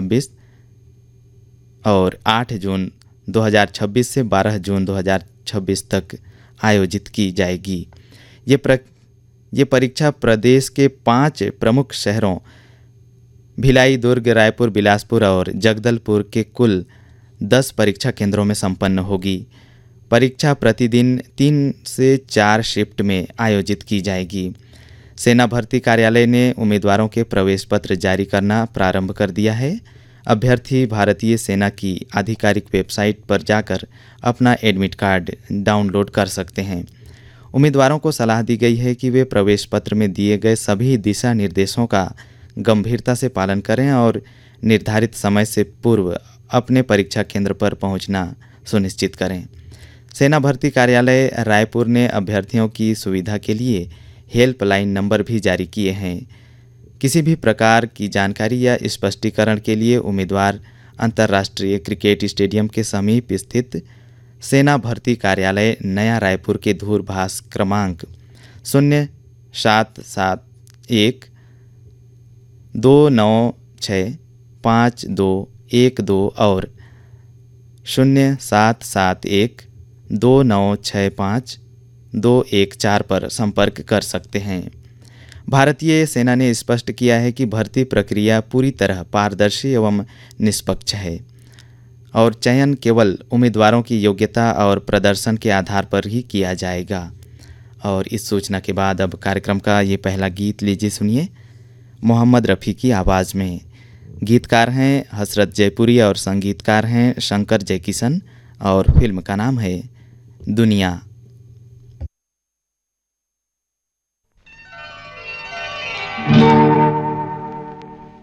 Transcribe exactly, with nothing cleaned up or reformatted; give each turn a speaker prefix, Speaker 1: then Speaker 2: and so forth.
Speaker 1: छब्बीस और आठ जून दो हज़ार छब्बीस से बारह जून दो हज़ार छब्बीस तक आयोजित की जाएगी। ये प्र ये परीक्षा प्रदेश के पांच प्रमुख शहरों भिलाई, दुर्ग, रायपुर, बिलासपुर और जगदलपुर के कुल दस परीक्षा केंद्रों में संपन्न होगी। परीक्षा प्रतिदिन तीन से चार शिफ्ट में आयोजित की जाएगी। सेना भर्ती कार्यालय ने उम्मीदवारों के प्रवेश पत्र जारी करना प्रारंभ कर दिया है। अभ्यर्थी भारतीय सेना की आधिकारिक वेबसाइट पर जाकर अपना एडमिट कार्ड डाउनलोड कर सकते हैं। उम्मीदवारों को सलाह दी गई है कि वे प्रवेश पत्र में दिए गए सभी दिशा निर्देशों का गंभीरता से पालन करें और निर्धारित समय से पूर्व अपने परीक्षा केंद्र पर पहुंचना सुनिश्चित करें। सेना भर्ती कार्यालय रायपुर ने अभ्यर्थियों की सुविधा के लिए हेल्पलाइन नंबर भी जारी किए हैं। किसी भी प्रकार की जानकारी या स्पष्टीकरण के लिए उम्मीदवार अंतर्राष्ट्रीय क्रिकेट स्टेडियम के समीप स्थित सेना भर्ती कार्यालय नया रायपुर के दूरभाष क्रमांक शून्य सात सात एक दो नौ छः पाँच दो एक दो और शून्य सात सात एक दो नौ छः पाँच दो एक चार पर संपर्क कर सकते हैं। भारतीय सेना ने स्पष्ट किया है कि भर्ती प्रक्रिया पूरी तरह पारदर्शी एवं निष्पक्ष है और चयन केवल उम्मीदवारों की योग्यता और प्रदर्शन के आधार पर ही किया जाएगा। और इस सूचना के बाद अब कार्यक्रम का ये पहला गीत लीजिए, सुनिए मोहम्मद रफ़ी की आवाज़ में। गीतकार हैं हसरत जयपुरी और संगीतकार हैं शंकर जयकिशन और फिल्म का नाम है दुनिया।